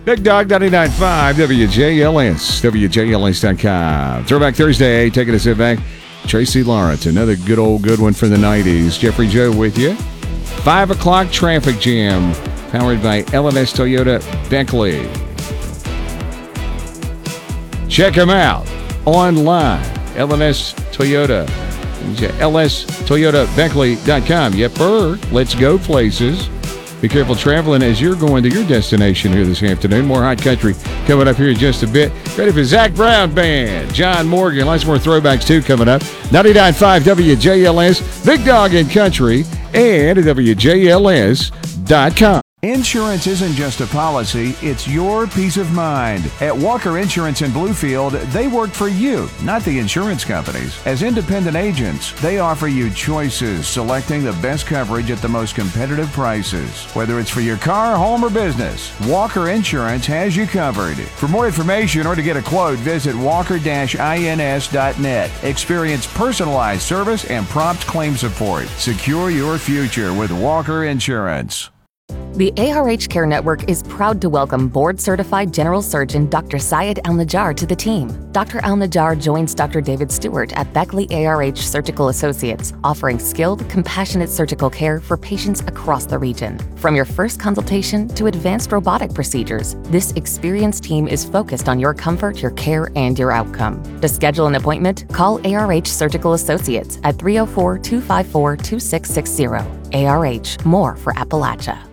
Big Dog 99.5 WJLS, WJLS.com. Throwback Thursday, taking a sit back. Tracy Lawrence, another good one from the 90s. Jeffrey Joe with you. 5 o'clock traffic jam, powered by LMS Toyota Beckley. Check them out online. LMS Toyota. LSToyotaBeckley.com. Yep, let's go places. Be careful traveling as you're going to your destination here this afternoon. More Hot Country coming up here in just a bit. Ready for Zach Brown Band, John Morgan. Lots more throwbacks, too, coming up. 99.5 WJLS, Big Dog in Country, and WJLS.com. Insurance isn't just a policy, it's your peace of mind. At Walker Insurance in Bluefield, they work for you, not the insurance companies. As independent agents, they offer you choices, selecting the best coverage at the most competitive prices. Whether it's for your car, home, or business, Walker Insurance has you covered. For more information or to get a quote, visit walker-ins.net. Experience personalized service and prompt claim support. Secure your future with Walker Insurance. The ARH Care Network is proud to welcome board-certified general surgeon Dr. Syed Al-Najjar to the team. Dr. Al-Najjar joins Dr. David Stewart at Beckley ARH Surgical Associates, offering skilled, compassionate surgical care for patients across the region. From your first consultation to advanced robotic procedures, this experienced team is focused on your comfort, your care, and your outcome. To schedule an appointment, call ARH Surgical Associates at 304-254-2660. ARH, more for Appalachia.